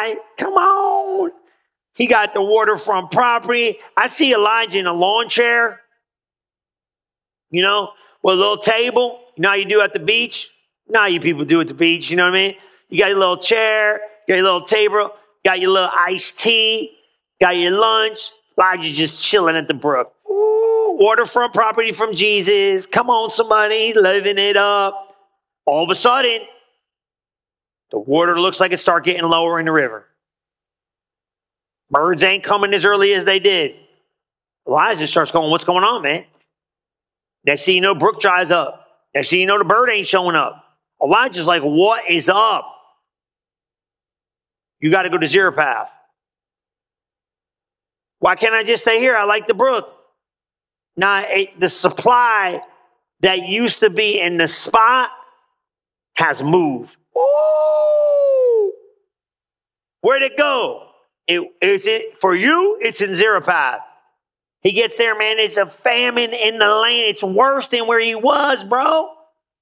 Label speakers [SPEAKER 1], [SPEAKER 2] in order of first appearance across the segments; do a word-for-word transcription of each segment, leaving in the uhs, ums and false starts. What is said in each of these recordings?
[SPEAKER 1] guy. Come on. He got the waterfront property. I see Elijah in a lawn chair, you know, with a little table. You know how you do at the beach? You know how you people do at the beach, you know what I mean? You got your little chair, you got your little table, got your little iced tea, got your lunch. Elijah just chilling at the brook. Ooh, waterfront property from Jesus. Come on, somebody, living it up. All of a sudden, the water looks like it starts getting lower in the river. Birds ain't coming as early as they did. Elijah starts going, what's going on, man? Next thing you know, brook dries up. Next thing you know, the bird ain't showing up. Elijah's like, what is up? You got to go to Zarephath. Why can't I just stay here? I like the brook. Now, it, the supply that used to be in the spot has moved. Ooh! Where'd it go? It, it's it, for you, it's in Zarephath. He gets there, man, it's a famine in the land. It's worse than where he was, bro.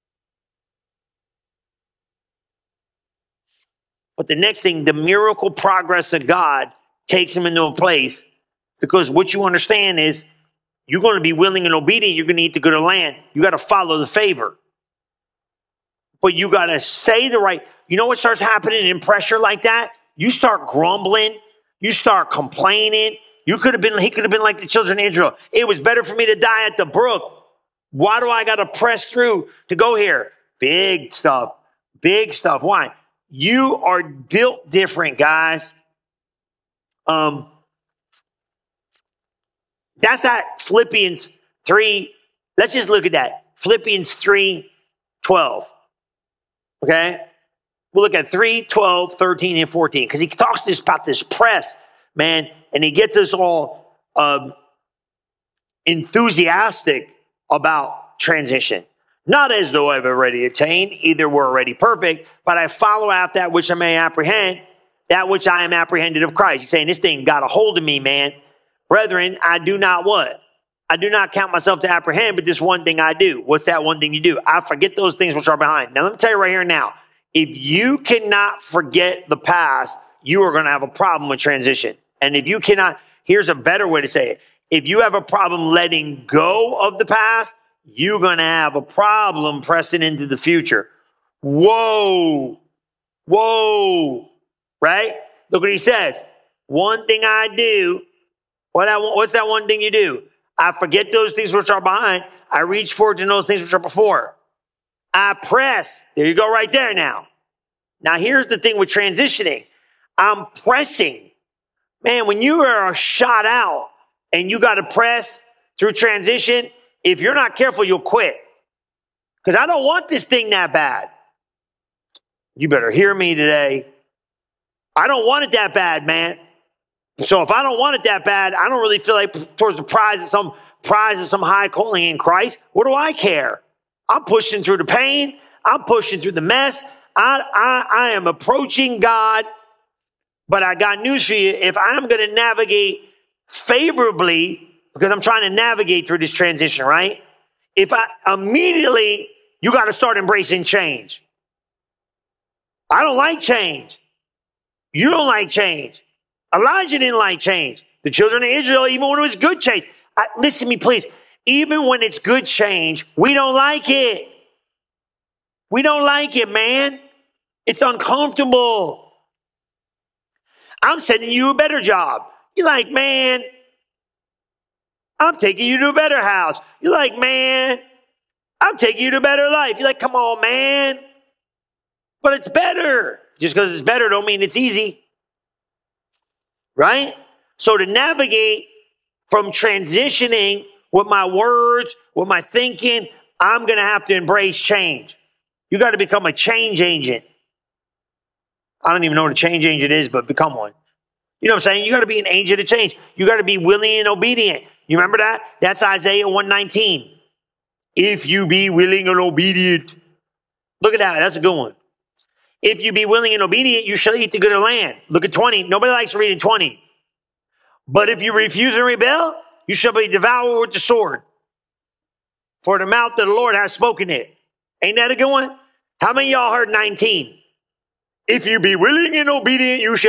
[SPEAKER 1] But the next thing, the miracle progress of God takes him into a place, because what you understand is you're going to be willing and obedient. You're going to eat the good of the land. You got to follow the favor. But you got to say the right. You know what starts happening in pressure like that? You start grumbling. You start complaining. You could have been, he could have been like the children of Israel. It was better for me to die at the brook. Why do I got to press through to go here? Big stuff. Big stuff. Why? You are built different, guys. Um, that's that Philippians three. Let's just look at that. Philippians three twelve. Okay? We'll look at three, twelve, thirteen, and fourteen. Because he talks this about this press, man. And he gets us all um, enthusiastic about transition. Not as though I've already attained, either we're already perfect, but I follow out that which I may apprehend, that which I am apprehended of Christ. He's saying this thing got a hold of me, man. Brethren, I do not what? I do not count myself to apprehend, but this one thing I do. What's that one thing you do? I forget those things which are behind. Now, let me tell you right here now, if you cannot forget the past, you are going to have a problem with transition. And if you cannot, here's a better way to say it. If you have a problem letting go of the past, you're going to have a problem pressing into the future. Whoa. Whoa. Right? Look what he says. One thing I do. What I, what's that one thing you do? I forget those things which are behind. I reach forward to those things which are before. I press. There you go right there now. Now here's the thing with transitioning. I'm pressing. Man, when you are shot out and you got to press through transition, if you're not careful, you'll quit. Because I don't want this thing that bad. You better hear me today. I don't want it that bad, man. So if I don't want it that bad, I don't really feel like towards the prize of some prize of some high calling in Christ. What do I care? I'm pushing through the pain. I'm pushing through the mess. I, I, I am approaching God. But I got news for you. If I'm going to navigate favorably, because I'm trying to navigate through this transition, right? If I immediately, you got to start embracing change. I don't like change. You don't like change. Elijah didn't like change. The children of Israel, even when it was good change. I, listen to me, please. Even when it's good change, we don't like it. We don't like it, man. It's uncomfortable. I'm sending you a better job. You're like, man, I'm taking you to a better house. You're like, man, I'm taking you to a better life. You're like, come on, man. But it's better. Just because it's better don't mean it's easy. Right? So to navigate from transitioning with my words, with my thinking, I'm going to have to embrace change. You got to become a change agent. I don't even know what a change agent is, but become one. You know what I'm saying? You got to be an agent of change. You got to be willing and obedient. You remember that? That's Isaiah one nineteen. If you be willing and obedient. Look at that. That's a good one. If you be willing and obedient, you shall eat the good of the land. Look at twenty. Nobody likes reading twenty. But if you refuse and rebel, you shall be devoured with the sword. For the mouth of the Lord has spoken it. Ain't that a good one? How many of y'all heard nineteen? If you be willing and obedient, you shall